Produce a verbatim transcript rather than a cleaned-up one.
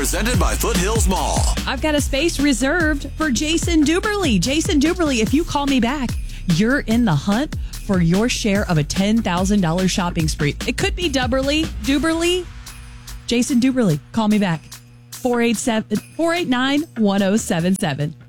Presented by Foothills Mall. I've got a space reserved for Jason Duberly. Jason Duberly, if you call me back, you're in the hunt for your share of a ten thousand dollars shopping spree. It could be Duberly, Duberly, Jason Duberly. Call me back. four eight seven, four eight nine, one oh seven seven.